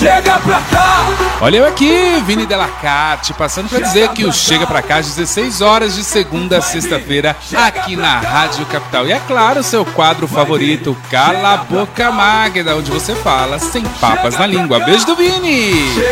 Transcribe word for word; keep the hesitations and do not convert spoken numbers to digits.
Chega pra cá. Olha eu aqui, Vini Delacarte, passando pra dizer que o Chega Pra Cá às dezesseis horas de segunda a sexta-feira aqui na Rádio Capital. E é claro, seu quadro favorito, Cala a Boca Magda, onde você fala sem papas na língua. Beijo do Vini!